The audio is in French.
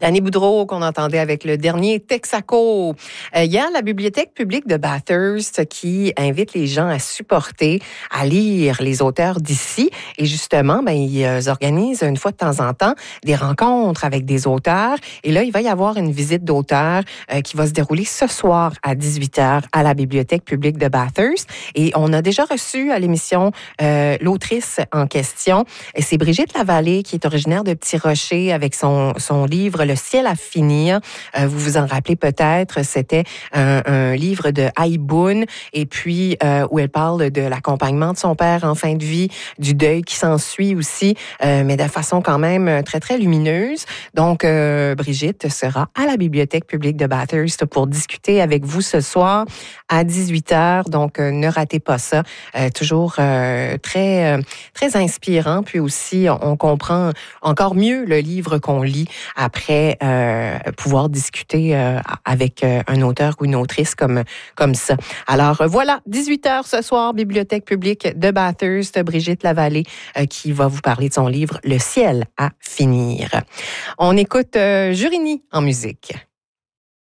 Danny Boudreau qu'on entendait avec le dernier Texaco. Il y a la Bibliothèque publique de Bathurst qui invite les gens à supporter, à lire les auteurs d'ici. Et justement, ils organisent une fois de temps en temps des rencontres avec des auteurs. Et là, il va y avoir une visite d'auteurs qui va se dérouler ce soir à 18h à la Bibliothèque publique de Bathurst. Et on a déjà reçu à l'émission l'autrice en question. Et c'est Brigitte Lavallée qui est originaire de Petit-Rocher avec son livre « Le ciel à finir ». Vous vous en rappelez peut-être, c'était un livre de Aïe Boone et puis où elle parle de l'accompagnement de son père en fin de vie, du deuil qui s'ensuit aussi, mais de façon quand même très, très lumineuse. Donc, Brigitte sera à la Bibliothèque publique de Bathurst pour discuter avec vous ce soir à 18h. Donc, ne ratez pas ça. Toujours très, très inspirant. Puis aussi, on comprend encore mieux le livre qu'on lit après pouvoir discuter avec un auteur ou une autrice comme ça. Alors voilà, 18h ce soir, Bibliothèque publique de Bathurst, Brigitte Lavallée qui va vous parler de son livre « Le ciel à finir ». On écoute Jurini en musique.